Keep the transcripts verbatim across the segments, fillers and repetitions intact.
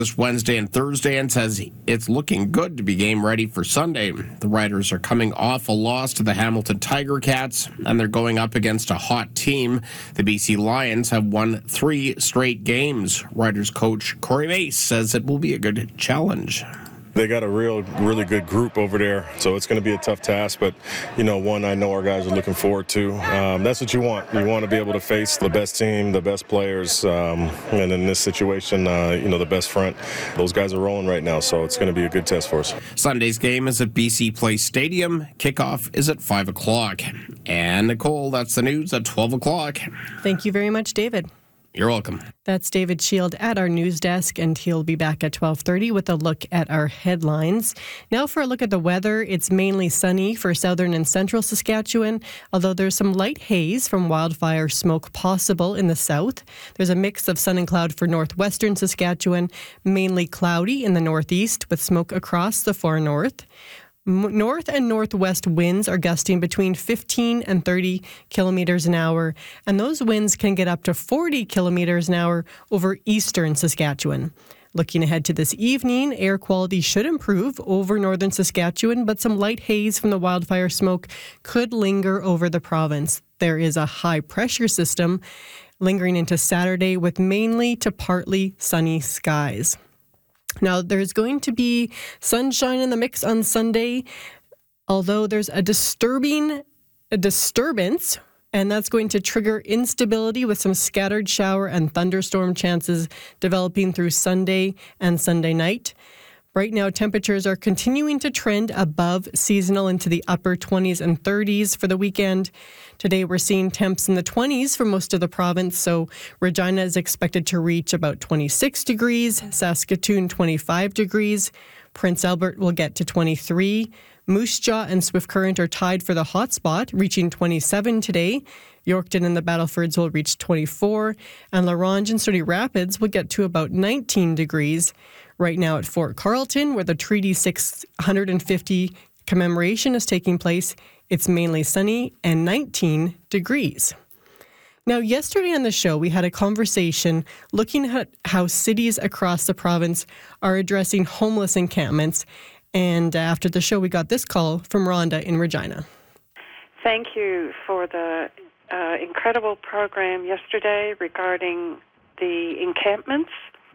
this Wednesday and Thursday and says it's looking good to be game ready for Sunday. The Riders are coming off a loss to the Hamilton Tiger Cats, and they're going up against a hot team. The B C Lions have won three straight games. Riders coach Corey Mace says it will be a good challenge. They got a real, really good group over there, so it's going to be a tough task, but, you know, one I know our guys are looking forward to. Um, that's what you want. You want to be able to face the best team, the best players, um, and in this situation, uh, you know, the best front. Those guys are rolling right now, so it's going to be a good test for us. Sunday's game is at B C Place Stadium. Kickoff is at five o'clock. And Nicole, that's the news at twelve o'clock. Thank you very much, David. You're welcome. That's David Shield at our news desk, and he'll be back at twelve thirty with a look at our headlines. Now for a look at the weather. It's mainly sunny for southern and central Saskatchewan, although there's some light haze from wildfire smoke possible in the south. There's a mix of sun and cloud for northwestern Saskatchewan, mainly cloudy in the northeast with smoke across the far north. North and northwest winds are gusting between fifteen and thirty kilometers an hour, and those winds can get up to forty kilometers an hour over eastern Saskatchewan. Looking ahead to this evening, air quality should improve over northern Saskatchewan, but some light haze from the wildfire smoke could linger over the province. There is a high pressure system lingering into Saturday with mainly to partly sunny skies. Now, there's going to be sunshine in the mix on Sunday, although there's a disturbing a disturbance, and that's going to trigger instability with some scattered shower and thunderstorm chances developing through Sunday and Sunday night. Right now, temperatures are continuing to trend above seasonal into the upper twenties and thirties for the weekend. Today, we're seeing temps in the twenties for most of the province, so Regina is expected to reach about twenty-six degrees, Saskatoon twenty-five degrees, Prince Albert will get to twenty-three, Moose Jaw and Swift Current are tied for the hot spot, reaching twenty-seven today. Yorkton and the Battlefords will reach twenty-four, and La Ronge and Sturdy Rapids will get to about nineteen degrees. Right now at Fort Carlton, where the Treaty six hundred fifty commemoration is taking place, it's mainly sunny and nineteen degrees. Now, yesterday on the show, we had a conversation looking at how cities across the province are addressing homeless encampments. And after the show, we got this call from Rhonda in Regina. Thank you for the uh, incredible program yesterday regarding the encampments.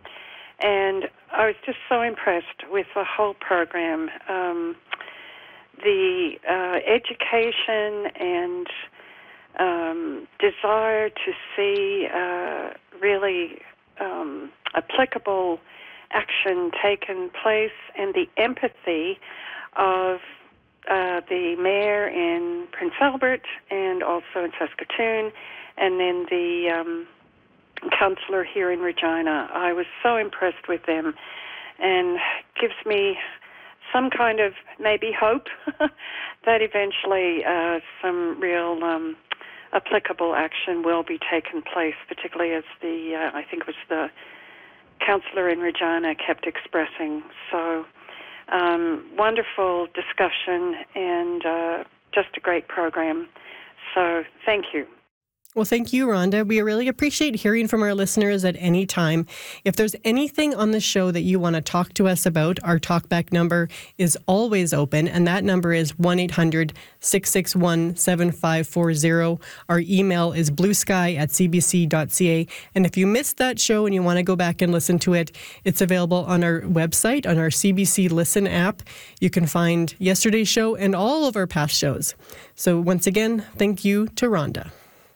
And I was just so impressed with the whole program. Um, the uh, education and um, desire to see uh, really um, applicable action taken place, and the empathy of uh, the mayor in Prince Albert and also in Saskatoon, and then the um, councillor here in Regina. I was so impressed with them, and gives me some kind of maybe hope that eventually uh, some real um, applicable action will be taken place, particularly as the, uh, I think it was the councillor in Regina kept expressing. So um, wonderful discussion and uh, just a great program. So thank you. Well, thank you, Rhonda. We really appreciate hearing from our listeners at any time. If there's anything on the show that you want to talk to us about, our talkback number is always open, and that number is one eight hundred six six one seven five four zero. Our email is bluesky at c b c dot c a. And if you missed that show and you want to go back and listen to it, it's available on our website, on our C B C Listen app. You can find yesterday's show and all of our past shows. So once again, thank you to Rhonda.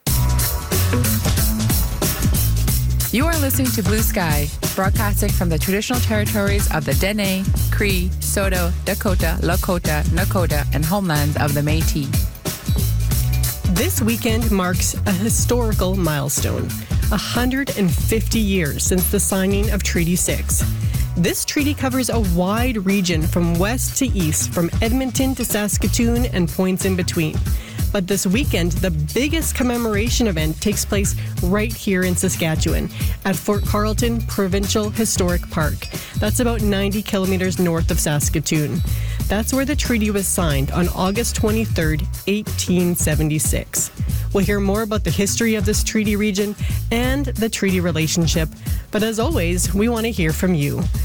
You are listening to Blue Sky, broadcasting from the traditional territories of the Dene, Cree, Saulteaux, Dakota, Lakota, Nakota, and homelands of the Métis. This weekend marks a historical milestone, one hundred fifty years since the signing of Treaty six. This treaty covers a wide region from west to east, from Edmonton to Saskatoon and points in between. But this weekend, the biggest commemoration event takes place right here in Saskatchewan at Fort Carlton Provincial Historic Park. That's about ninety kilometers north of Saskatoon. That's where the treaty was signed on August twenty-third, eighteen seventy-six. We'll hear more about the history of this treaty region and the treaty relationship. But as always, we want to hear from you.